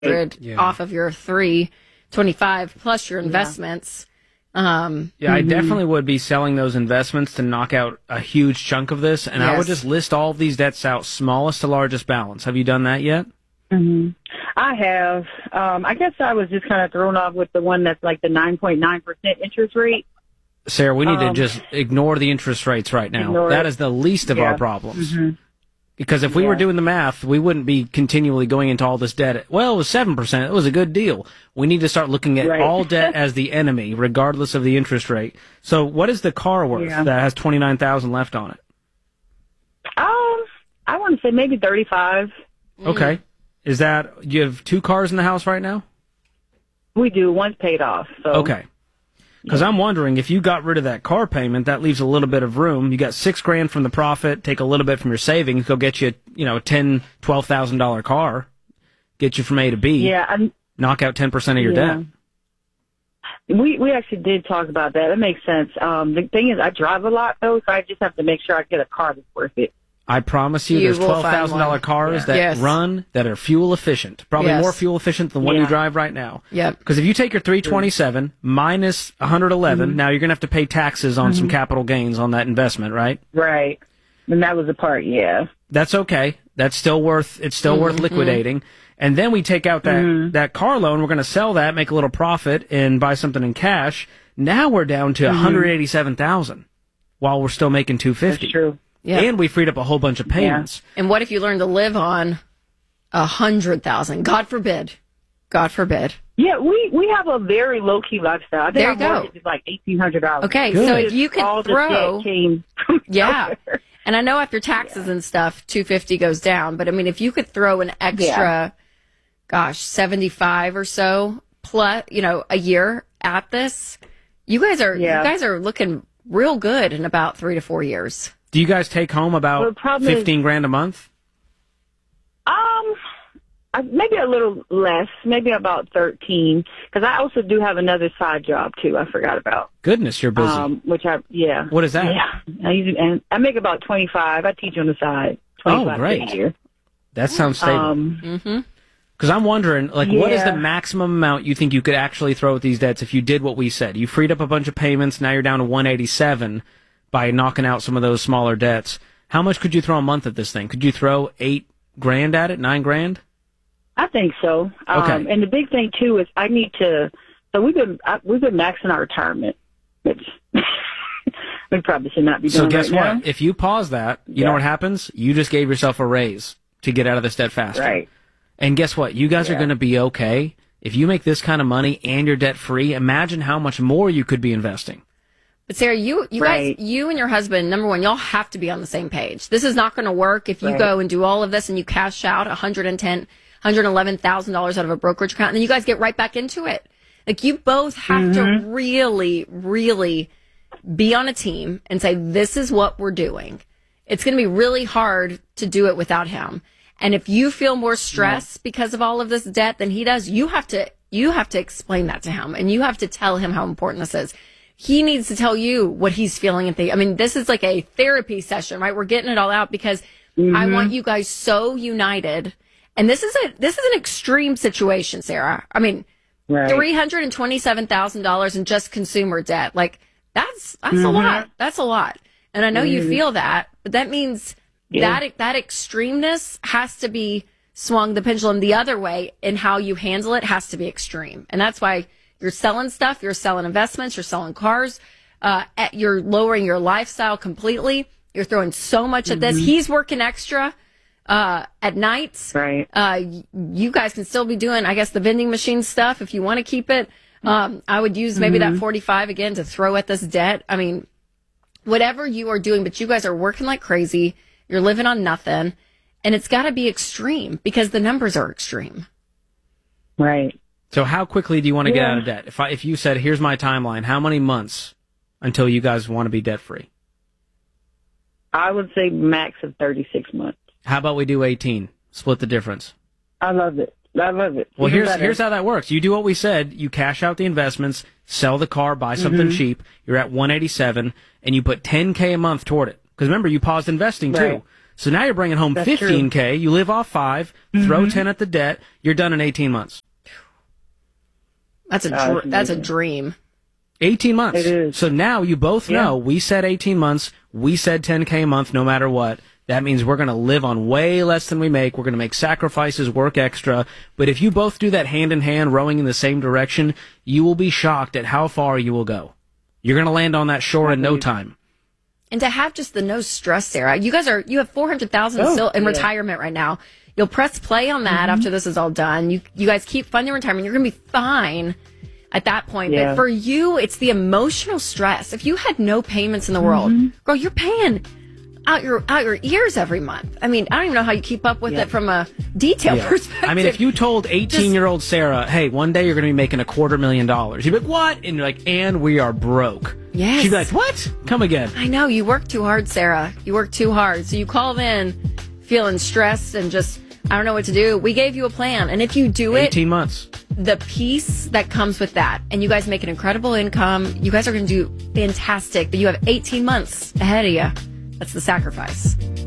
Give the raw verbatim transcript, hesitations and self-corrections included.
Yeah. Off of your three twenty-five plus your investments. Yeah, um, yeah I definitely would be selling those investments to knock out a huge chunk of this, and yes. I would just list all of these debts out, smallest to largest balance. Have you done that yet? Mm-hmm. I have. Um, I guess I was just kind of thrown off with the one that's like the nine point nine percent interest rate. Sarah, we need um, to just ignore the interest rates right now. That is the least of yeah. our problems. Mm-hmm. Because if we yeah. were doing the math, we wouldn't be continually going into all this debt. Well, it was seven percent. It was a good deal. We need to start looking at right. all debt as the enemy, regardless of the interest rate. So what is the car worth yeah. that has twenty-nine thousand dollars left on it? Um, I want to say maybe thirty-five. Okay. Mm. Is that, you have two cars in the house right now? We do. One's paid off. So. Okay. Because yeah. I'm wondering, if you got rid of that car payment, that leaves a little bit of room. You got six grand from the profit, take a little bit from your savings, go get you, you know, a ten, twelve thousand dollar car, get you from A to B. Yeah, I'm, knock out ten percent of your yeah. debt. We we actually did talk about that. That makes sense. Um, the thing is, I drive a lot though, so I just have to make sure I get a car that's worth it. I promise you, you there's twelve thousand dollars cars yeah. that yes. run, that are fuel efficient. Probably yes. more fuel efficient than the one yeah. you drive right now. Yep. Because if you take your three twenty-seven minus one hundred eleven, mm-hmm. now you're going to have to pay taxes on mm-hmm. some capital gains on that investment, right? Right. And that was the part, yeah. That's okay. That's still worth, it's still mm-hmm. worth liquidating. And then we take out that, mm-hmm. that car loan, we're going to sell that, make a little profit, and buy something in cash. Now we're down to mm-hmm. one hundred eighty-seven thousand dollars while we're still making two hundred fifty thousand dollars. That's true. Yeah. And we freed up a whole bunch of payments. Yeah. And what if you learn to live on a hundred thousand? God forbid. God forbid. Yeah, we, we have a very low key lifestyle. I think there you our go. mortgage is like eighteen hundred dollars. Okay, Good. so if you could all throw, the debt came from yeah. And I know after taxes yeah. and stuff, two fifty goes down. But I mean, if you could throw an extra, yeah. gosh, seventy five or so plus, you know, a year at this, you guys are yeah. you guys are looking real good in about three to four years. Do you guys take home about well, fifteen is, grand a month? Um, I, maybe a little less, maybe about thirteen. Because I also do have another side job too. I forgot about. Goodness, you're busy. Um, which I yeah. What is that? Yeah, I usually, and I make about twenty five. I teach on the side. Oh, great! A year. That sounds stable. Um, mm-hmm. Because I'm wondering, like, yeah. what is the maximum amount you think you could actually throw at these debts if you did what we said? You freed up a bunch of payments. Now you're down to one eighty-seven. By knocking out some of those smaller debts. How much could you throw a month at this thing? Could you throw eight grand at it, nine grand? I think so. Okay. Um, and the big thing too is I need to. So we've been I, we've been maxing our retirement, which we probably should not be doing. So guess right what? now. If you pause that, you yeah. know what happens? You just gave yourself a raise to get out of this debt faster. Right. And guess what? You guys yeah. are going to be okay. If you make this kind of money and you're debt free, imagine how much more you could be investing. But Sarah, you, you right. guys, you and your husband, number one, y'all have to be on the same page. This is not going to work if you right. go and do all of this and you cash out one hundred ten thousand dollars, one hundred eleven thousand dollars out of a brokerage account, and then you guys get right back into it. Like, you both have mm-hmm. to really, really be on a team and say, this is what we're doing. It's going to be really hard to do it without him. And if you feel more stress yeah. because of all of this debt than he does, you have to, you have to explain that to him, and you have to tell him how important this is. He needs to tell you what he's feeling and think. I mean, this is like a therapy session, right? We're getting it all out because mm-hmm. I want you guys so united. And this is a this is an extreme situation, Sarah. I mean, right. three hundred and twenty-seven thousand dollars in just consumer debt. Like, that's that's mm-hmm. a lot. That's a lot. And I know mm-hmm. you feel that, but that means yeah. that that extremeness has to be swung the pendulum the other way, and how you handle it has to be extreme. And that's why you're selling stuff, you're selling investments, you're selling cars, uh, at, you're lowering your lifestyle completely. You're throwing so much mm-hmm. at this. He's working extra uh, at nights. Right. Uh, you guys can still be doing, I guess, the vending machine stuff if you want to keep it. Um, I would use maybe mm-hmm. that forty-five again to throw at this debt. I mean, whatever you are doing, but you guys are working like crazy. You're living on nothing. And it's got to be extreme because the numbers are extreme. Right. So how quickly do you want to yeah. get out of debt? If I, if you said, here's my timeline, how many months until you guys want to be debt free? I would say max of thirty-six months. How about we do eighteen? Split the difference. I love it. I love it. Well, Even here's better. here's how that works. You do what we said. You cash out the investments, sell the car, buy something mm-hmm. cheap. You're at one eighty-seven, and you put ten K a month toward it. Because remember, you paused investing too. Right. So now you're bringing home That's fifteen K. You live off five, mm-hmm. throw ten at the debt. You're done in eighteen months. That's a Uh, dr- that's a dream. eighteen months. It is. So now you both know Yeah. we said eighteen months. We said ten K a month no matter what. That means we're going to live on way less than we make. We're going to make sacrifices, work extra. But if you both do that hand in hand, rowing in the same direction, you will be shocked at how far you will go. You're going to land on that shore in no time. And to have just the no stress, Sarah, you guys are, you have four hundred thousand Oh, still in yeah. retirement right now. You'll press play on that Mm-hmm. after this is all done. You, you guys keep funding retirement. You're going to be fine at that point. Yeah. But for you, it's the emotional stress. If you had no payments in the world, Mm-hmm. girl, you're paying out your, out your ears every month. I mean, I don't even know how you keep up with Yeah. it from a detail Yeah. perspective. I mean, if you told eighteen-year-old Sarah, hey, one day you're going to be making a quarter million dollars, you'd be like, what? And you're like, and we are broke. Yes. She'd be like, what? Come again. I know, you work too hard, Sarah. You work too hard. So you called in feeling stressed and just, I don't know what to do. We gave you a plan. And if you do it, eighteen months. the peace that comes with that, and you guys make an incredible income, you guys are going to do fantastic, but you have eighteen months ahead of you. That's the sacrifice.